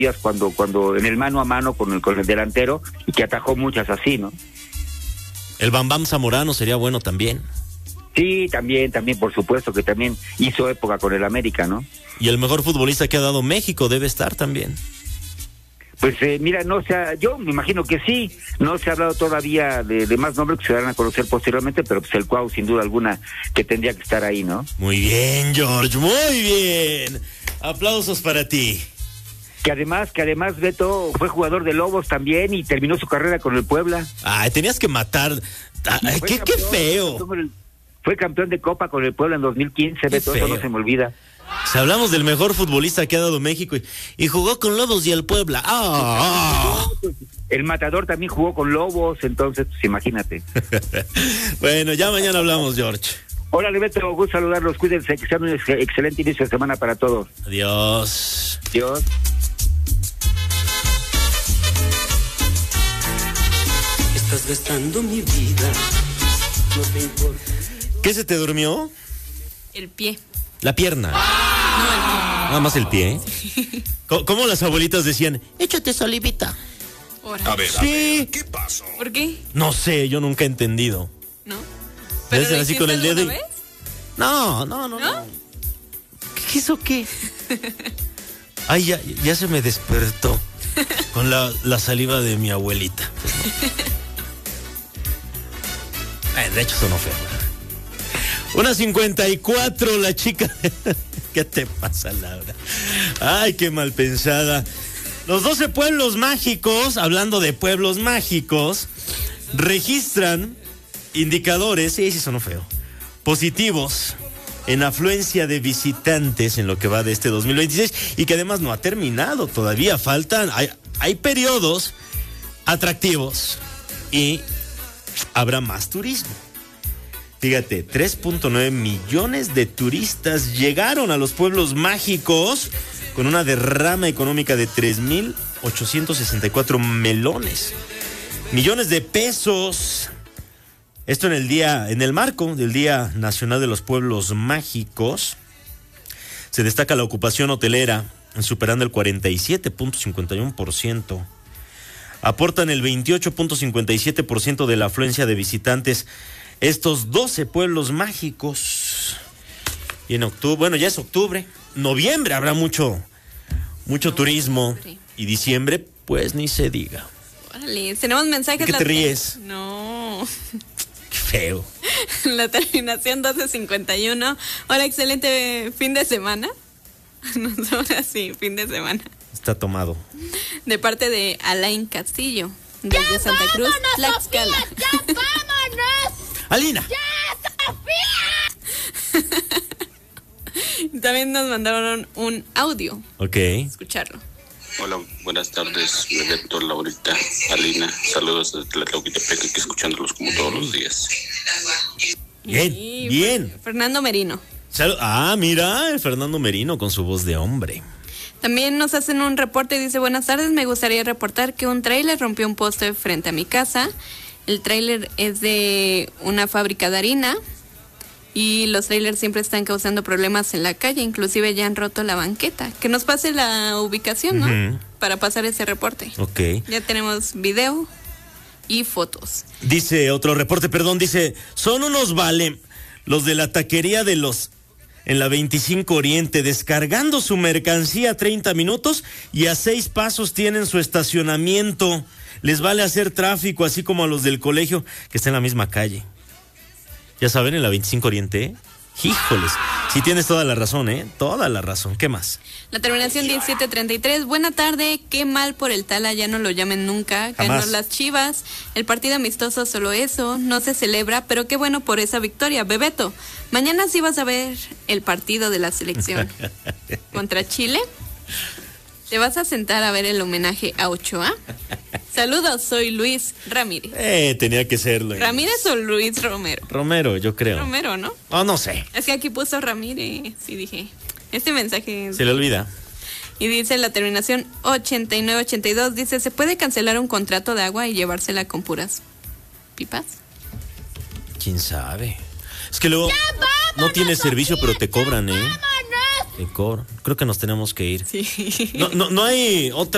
cuando en el mano a mano con el delantero, y que atajó muchas así, ¿no? El Bambam Zamorano sería bueno también. Sí, también, por supuesto que también hizo época con el América, ¿no? Y el mejor futbolista que ha dado México debe estar también. Pues mira, yo me imagino que sí, no se ha hablado todavía de más nombres que se van a conocer posteriormente, pero pues el Cuau sin duda alguna que tendría que estar ahí, ¿no? Muy bien, George, muy bien. Aplausos para ti. Que además, Beto fue jugador de Lobos también y terminó su carrera con el Puebla. Ay, tenías que matar. Ay, qué feo. Fue campeón de Copa con el Puebla en 2015, Beto, eso no se me olvida. Si hablamos del mejor futbolista que ha dado México y jugó con Lobos y el Puebla. El Matador también jugó con Lobos, entonces, pues imagínate. Bueno, ya mañana hablamos, George. Hola, Beto, gusto saludarlos, cuídense, que sea un excelente inicio de semana para todos. Adiós. Adiós. Estás gastando mi vida, no te importa. ¿Qué se te durmió? El pie. La pierna. No, el pie. Nada más el pie. Sí. ¿Cómo las abuelitas decían? Échate salivita. Ahora. A ver, ¿qué pasó? ¿Por qué? No sé, yo nunca he entendido. ¿No? ¿Pero ¿Dicen así con el dedo? Vez? No. ¿Qué hizo qué? Ay, ya se me despertó con la saliva de mi abuelita. De hecho sonó feo. 1:54 la chica. ¿Qué te pasa, Laura? Ay, qué mal pensada. Los 12 pueblos mágicos, hablando de pueblos mágicos, registran indicadores, sí sonó feo, positivos en afluencia de visitantes en lo que va de este 2026 y que además no ha terminado todavía. Hay periodos atractivos y habrá más turismo. Fíjate, 3.9 millones de turistas llegaron a los pueblos mágicos con una derrama económica de 3.864 millones de pesos. Esto en el marco del Día Nacional de los Pueblos Mágicos. Se destaca la ocupación hotelera, superando el 47.51%. Aportan el 28.57% de la afluencia de visitantes estos 12 pueblos mágicos. Y en octubre, bueno, ya es octubre, noviembre habrá mucho turismo. Y diciembre, pues ni se diga. Órale, tenemos mensajes. ¿De qué te ríes? No. Qué feo. La terminación 12:51. Hola, excelente fin de semana. Ahora sí, fin de semana. Está tomado. De parte de Alain Castillo, desde Santa Cruz, Tlaxcala. ¡Ya vámonos! ¡Alina! ¡Ya, Sofía! También nos mandaron un audio. Ok. Escucharlo. Hola, buenas tardes, Beto, Laurita, Alina. Saludos desde Tlatlauquitepec, aquí escuchándolos como todos los días. Bien. Fernando Merino. Mira, el Fernando Merino con su voz de hombre. También nos hacen un reporte y dice: buenas tardes, me gustaría reportar que un tráiler rompió un poste frente a mi casa. El tráiler es de una fábrica de harina y los trailers siempre están causando problemas en la calle, inclusive ya han roto la banqueta. Que nos pase la ubicación, ¿no? Uh-huh. Para pasar ese reporte. Ok. Ya tenemos video y fotos. Dice otro reporte, dice: son unos los de la taquería en la 25 Oriente, descargando su mercancía 30 minutos y a 6 pasos tienen su estacionamiento. Les vale hacer tráfico, así como a los del colegio que está en la misma calle. Ya saben, en la 25 Oriente. Híjoles, sí tienes toda la razón, toda la razón. ¿Qué más? La terminación 1733. Buena tarde, qué mal por el Tala, ya no lo llamen nunca. Jamás. Ganó las Chivas, el partido amistoso solo eso, no se celebra, pero qué bueno por esa victoria. Bebeto, mañana sí vas a ver el partido de la selección contra Chile. ¿Te vas a sentar a ver el homenaje a Ochoa? Saludos, soy Luis Ramírez. Tenía que serlo. ¿Ramírez o Luis Romero? Romero, yo creo. Romero, ¿no? Oh, no sé. Es que aquí puso Ramírez, sí dije. Este mensaje... Se le olvida. Y dice la terminación 8982, dice: ¿se puede cancelar un contrato de agua y llevársela con puras pipas? ¿Quién sabe? Es que luego no tienes servicio, pero te cobran, Te cobran. Creo que nos tenemos que ir. Sí. No hay otra